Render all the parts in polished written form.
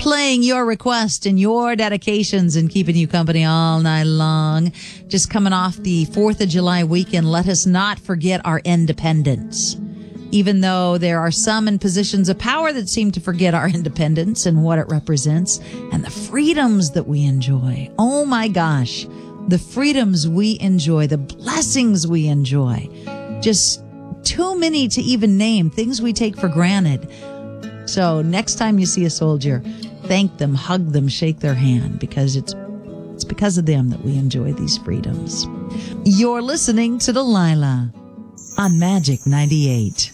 playing your request and your dedications and keeping you company all night long. Just coming off the 4th of July weekend, let us not forget our independence. Even though there are some in positions of power that seem to forget our independence and what it represents and the freedoms that we enjoy. Oh my gosh, the freedoms we enjoy, the blessings we enjoy. Just too many to even name, things we take for granted. So next time you see a soldier, thank them, hug them, shake their hand, because it's because of them that we enjoy these freedoms. You're listening to Delilah on Magic 98.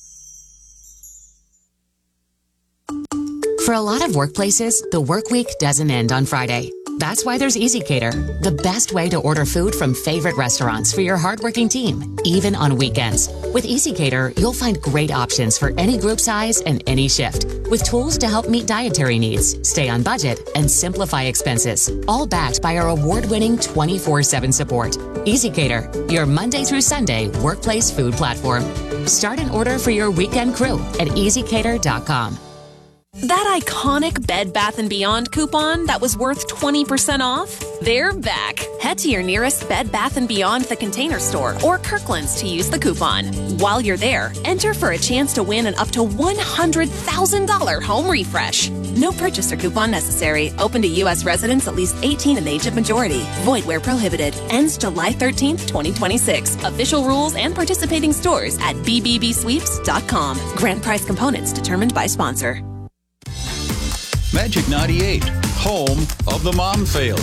For a lot of workplaces, the work week doesn't end on Friday. That's why there's EasyCater, the best way to order food from favorite restaurants for your hardworking team, even on weekends. With EasyCater, you'll find great options for any group size and any shift, with tools to help meet dietary needs, stay on budget, and simplify expenses, all backed by our award-winning 24/7 support. EasyCater, your Monday through Sunday workplace food platform. Start an order for your weekend crew at easycater.com. That iconic Bed Bath & Beyond coupon that was worth 20% off? They're back. Head to your nearest Bed Bath & Beyond The Container Store or Kirkland's to use the coupon. While you're there, enter for a chance to win an up to $100,000 home refresh. No purchase or coupon necessary. Open to U.S. residents at least 18 and age of majority. Void where prohibited. Ends July 13th, 2026. Official rules and participating stores at bbbsweeps.com. Grand price components determined by sponsor. Magic 98, home of the Mom Fail.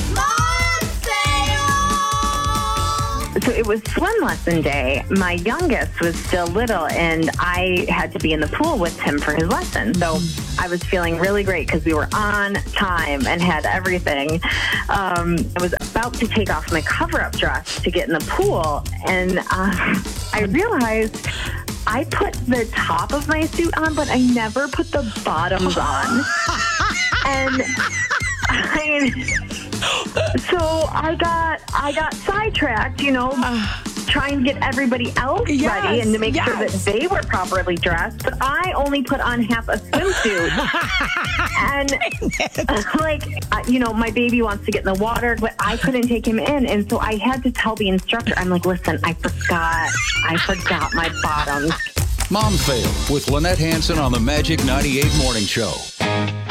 So it was swim lesson day. My youngest was still little, and I had to be in the pool with him for his lesson. So I was feeling really great because we were on time and had everything. I was about to take off my cover-up dress to get in the pool, and I realized I put the top of my suit on, but I never put the bottoms on. And so I got sidetracked, trying to get everybody else ready and to make sure that they were properly dressed. But I only put on half a swimsuit. And my baby wants to get in the water, but I couldn't take him in. And so I had to tell the instructor, I'm like, listen, I forgot my bottoms. Mom Fail with Lynette Hanson on the Magic 98 Morning Show.